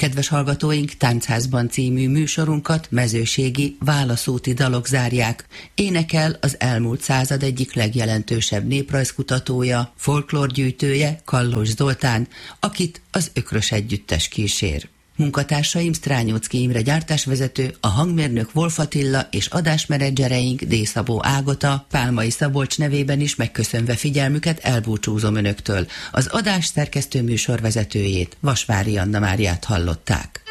Kedves hallgatóink, Táncházban című műsorunkat mezőségi válaszúti dalok zárják. Énekel az elmúlt század egyik legjelentősebb néprajzkutatója, folklórgyűjtője, Kallos Zoltán, akit az Ökrös Együttes kísér. Munkatársaim Strányóczky Imre gyártásvezető, a hangmérnök Wolf Attila és adásmenedzsereink D. Szabó Ágota, Pálmai Szabolcs nevében is megköszönve figyelmüket elbúcsúzom önöktől. Az adás szerkesztő műsorvezetőjét, Vasvári Anna Máriát hallották.